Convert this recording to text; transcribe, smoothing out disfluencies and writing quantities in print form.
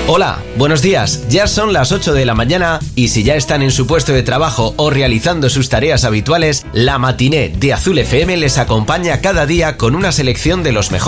Hola, buenos días. Ya son las 8 de la mañana y si ya están en su puesto de trabajo o realizando sus tareas habituales, la matiné de Azul FM les acompaña cada día con una selección de los mejores